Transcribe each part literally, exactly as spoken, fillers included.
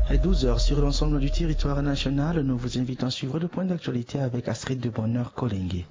À douze heures sur l'ensemble du territoire national, nous vous invitons à suivre le point d'actualité avec Astrid de Bonheur Kolengue.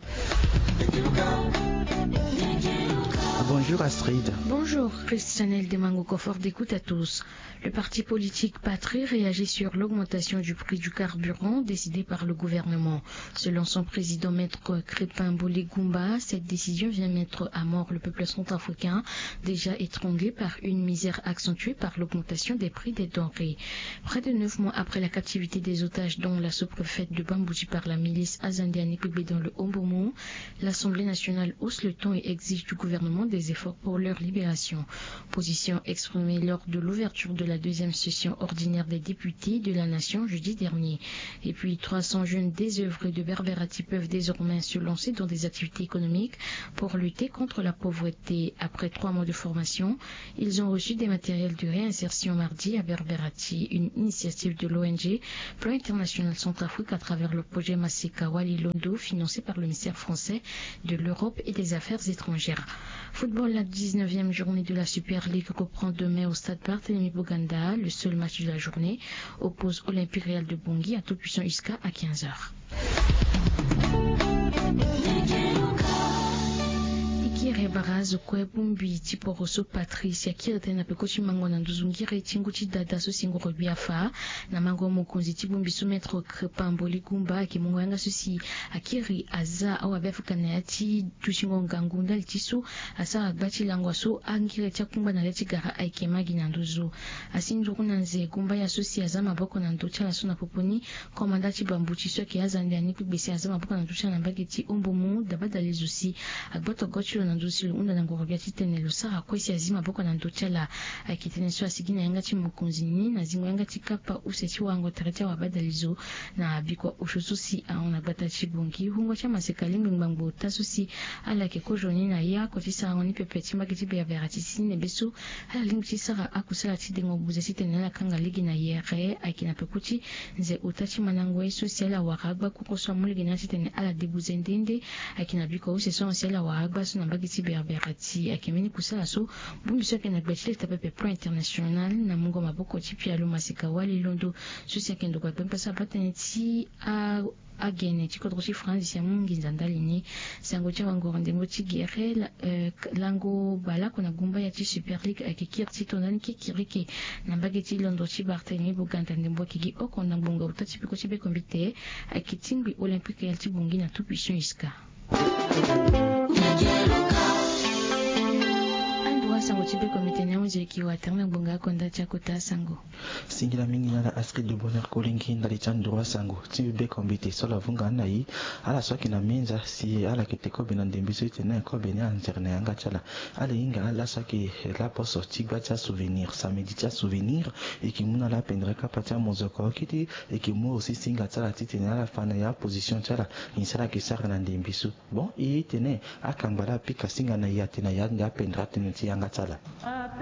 Bonjour Astrid. Bonjour Christianel Demango, confort d'écoute à tous. Le parti politique Patrie réagit sur l'augmentation du prix du carburant décidée par le gouvernement. Selon son président maître Crépin Bolégoumba, cette décision vient mettre à mort le peuple centrafricain, déjà étranglé par une misère accentuée par l'augmentation des prix des denrées. Près de neuf mois après la captivité des otages dont la sous-préfète de Bambouji par la milice Azandiani Pébé dans le Ombomo, l'Assemblée nationale hausse le ton et exige du gouvernement des efforts pour leur libération. Position exprimée lors de l'ouverture de la deuxième session ordinaire des députés de la Nation jeudi dernier. Et puis trois cents jeunes désœuvrés de Berberati peuvent désormais se lancer dans des activités économiques pour lutter contre la pauvreté. Après trois mois de formation, ils ont reçu des matériels de réinsertion mardi à Berberati, une initiative de l'O N G Plan International Centrafrique à travers le projet Maseka Walilondo financé par le ministère français de l'Europe et des Affaires étrangères. Football, la dix-neuvième journée de la Super League reprend demain au stade Barthélemy Boganda. Le seul match de la journée oppose Olympique Real de Bangui à Tout-Puissant Iska à quinze heures. Baraz kwe bumbi tiporoso Patricia kirete na pekochi mango na nduzungire tingu chidada so singoro biafa na mango mokonzi tibumbi so metro Crépin Bolégoumba ki mungo yanga susi akiri aza au abefuka na yati tushingo ngangunda litiso asa agbachi langwa so angire chakumba na leti gara aike magi na nduzu asindu kuna nze gumba ya susi azama boko na ndocha la suna poponi komanda chibambuchi so ki azandi ani kubesi azama boko na ndocha na mbageti umbumu dabada lezusi agbato gochilo na nduzu unda na ngorobia titene lusara kwesi azima boko na ndochala akitene so asigina yanga chi mukunzini na zingo yanga chikapa usechi wango tarata wabadalizo na bikwa ushususi aona bata chibungi hungo cha masekalimbi mbangbo tasusi ala ke kojoni na ya ko tisa ngoni pepeti magiti be verati ne besu ala limchi sara akusala tidengo buze titene la kanga ligi na yere akina pekuchi nze utachi manango yesu sela waragba kukoso muligi na titene ala debuze ndende akina bikwa useso sela waragba suna bagiti Berberati akimeni kusala so bumbi soke na gbachile tapepe Plan International na mungo maboko chipi alo Maseka Walilondo susi akendo kwa pempa sa pateneti a agene chikodro chi France ya mungi nzandalini sango cha wango ndengo chi guerre lango bala kona gumba ya chi Super League akikir titonani kikirike na bageti Londo chi Barthélemy Boganda ndembo kigi okonda mbonga utati piko chibe kombite akitingbi Olympique ya Tibungi na Tout-Puissant Iska. Sango chibe komite nyauze kiwa terme bunga konda chakota sango singila mingi na Astrid de Bonheur Kolengue ndali chandroa sango chibe komite sola vunga nai ala soki na menza si ala kiteko bina ndembiso itena ko bina anterne yanga chala ala inga ala soki la poso tigba cha souvenir samedi cha souvenir ekimuna la pendra kapata mozoko kiti ekimu aussi singa chala titena la fana ya position chala insara kisara na ndembiso bon itene akambala pika singa na yatena yanga pendra teneti yanga chala.